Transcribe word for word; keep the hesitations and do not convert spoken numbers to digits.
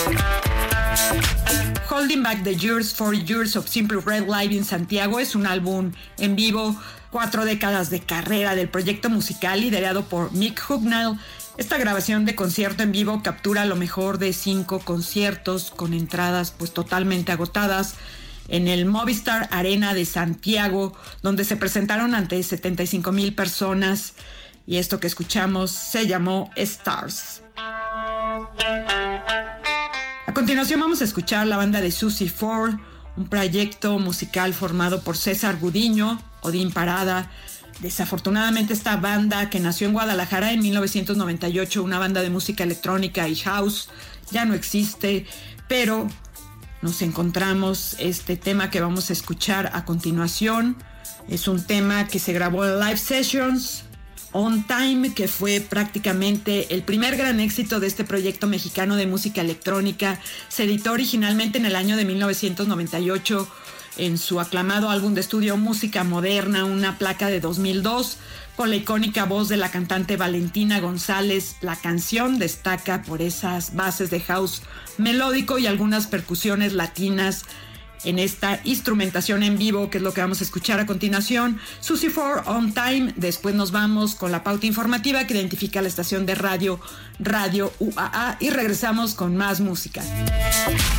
Holding Back the Years, four Years of Simply Red Live in Santiago es un álbum en vivo, cuatro décadas de carrera del proyecto musical liderado por Mick Hucknall. Esta grabación de concierto en vivo captura lo mejor de cinco conciertos con entradas pues totalmente agotadas en el Movistar Arena de Santiago, donde se presentaron ante setenta y cinco mil personas, y esto que escuchamos se llamó Stars. A continuación vamos a escuchar la banda de Susie Ford, un proyecto musical formado por César Gudiño, Odín Parada. Desafortunadamente esta banda, que nació en Guadalajara en mil novecientos noventa y ocho, una banda de música electrónica y house, ya no existe, pero nos encontramos este tema que vamos a escuchar a continuación. Es un tema que se grabó en Live Sessions On Time, que fue prácticamente el primer gran éxito de este proyecto mexicano de música electrónica. Se editó originalmente en el año de mil novecientos noventa y ocho en su aclamado álbum de estudio Música Moderna, una placa de dos mil dos, con la icónica voz de la cantante Valentina González. La canción destaca por esas bases de house melódico y algunas percusiones latinas en esta instrumentación en vivo, que es lo que vamos a escuchar a continuación. Susie Ford On Time. Después nos vamos con la pauta informativa que identifica la estación de radio, Radio U A A, y regresamos con más música.